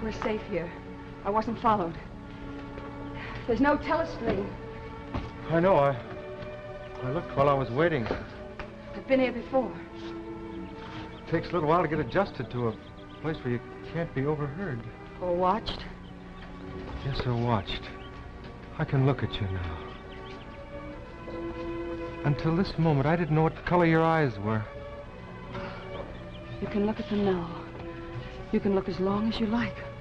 We're safe here. I wasn't followed. There's no telescreen. I know. I looked while I was waiting. I've been here before. It takes a little while to get adjusted to a place where you can't be overheard. Or watched. Yes, sir, watched. I can look at you now. Until this moment, I didn't know what color your eyes were. You can look at them now. You can look as long as you like.